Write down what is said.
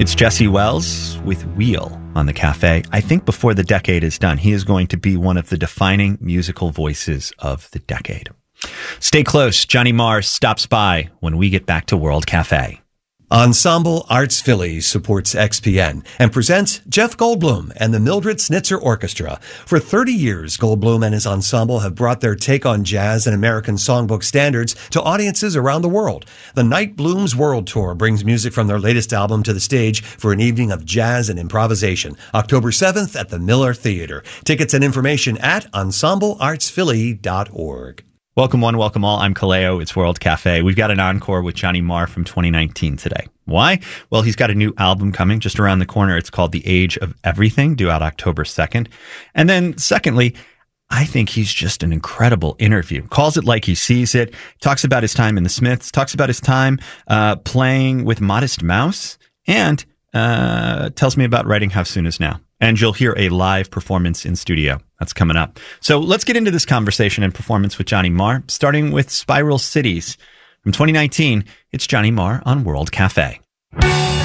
It's Jesse Wells with Wheel on the Cafe. I think before the decade is done, he is going to be one of the defining musical voices of the decade. Stay close. Johnny Marr stops by when we get back to World Cafe. Ensemble Arts Philly supports XPN and presents Jeff Goldblum and the Mildred Snitzer Orchestra. For 30 years, Goldblum and his ensemble have brought their take on jazz and American songbook standards to audiences around the world. The Night Blooms World Tour brings music from their latest album to the stage for an evening of jazz and improvisation, October 7th at the Miller Theater. Tickets and information at ensembleartsphilly.org. Welcome one, welcome all. I'm Kaleo. It's World Cafe. We've got an encore with Johnny Marr from 2019 today. Why? Well, he's got a new album coming just around the corner. It's called The Age of Everything, due out October 2nd. And then secondly, I think he's just an incredible interview. Calls it like he sees it. Talks about his time in the Smiths. Talks about his time playing with Modest Mouse. And tells me about writing How Soon Is Now. And you'll hear a live performance in studio. That's coming up. So let's get into this conversation and performance with Johnny Marr, starting with Spiral Cities. From 2019, it's Johnny Marr on World Cafe.